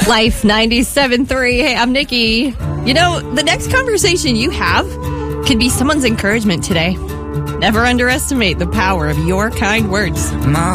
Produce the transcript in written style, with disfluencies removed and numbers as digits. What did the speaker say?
Life 97.3. Hey, I'm Nikki. You know, the next conversation you have could be someone's encouragement today. Never underestimate the power of your kind words. My